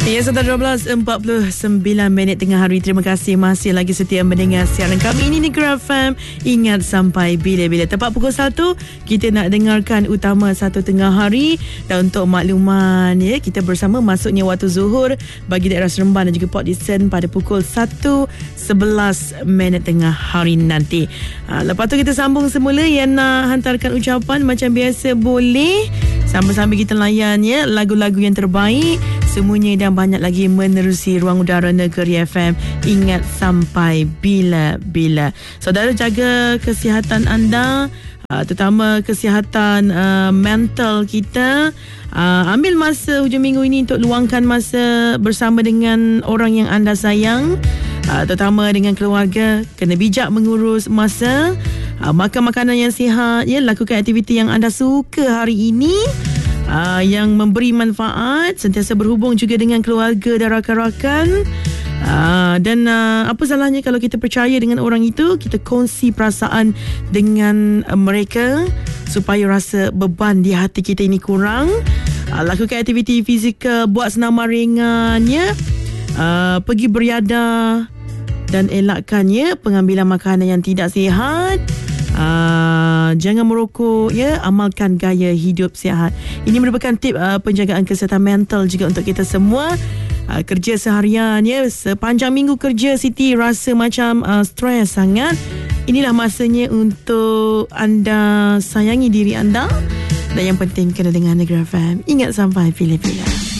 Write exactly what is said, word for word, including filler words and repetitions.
Ya, sudah dua belas empat puluh sembilan minit tengah hari. Terima kasih masih lagi setia mendengar siaran kami ini di Negeri F M. Ingat sampai bila-bila. Tepat pukul satu, kita nak dengarkan utama satu tengah hari. Dan untuk makluman, ya, kita bersama masuknya waktu zuhur bagi daerah Seremban dan juga Port Dickson pada pukul satu sebelas minit tengah hari nanti. Ha, lepas tu kita sambung semula. Yang nak hantarkan ucapan macam biasa boleh. Sambil-sambil kita layan, ya, lagu-lagu yang terbaik. Semuanya dan banyak lagi menerusi ruang udara Negeri F M. Ingat sampai bila-bila. Saudara, jaga kesihatan anda, uh, terutama kesihatan uh, mental kita. Uh, ambil masa hujung minggu ini untuk luangkan masa bersama dengan orang yang anda sayang, uh, terutama dengan keluarga. Kena bijak mengurus masa. Uh, makan makanan yang sihat, ya, lakukan aktiviti yang anda suka hari ini. Uh, yang memberi manfaat, sentiasa berhubung juga dengan keluarga dan rakan-rakan. Uh, dan uh, apa salahnya kalau kita percaya dengan orang itu, kita kongsi perasaan dengan uh, mereka supaya rasa beban di hati kita ini kurang. Uh, lakukan aktiviti fizikal, buat senaman ringan, ya. Uh, pergi beriadah dan elakkannya pengambilan makanan yang tidak sihat. Uh, jangan merokok, ya, amalkan gaya hidup sihat. Ini merupakan tip uh, penjagaan kesihatan mental juga untuk kita semua. Uh, kerja seharian, ya, sepanjang minggu kerja Siti rasa macam uh, stres sangat. Inilah masanya untuk anda sayangi diri anda. Dan yang penting kena dengar Negeri F M. Ingat sampai bila-bila.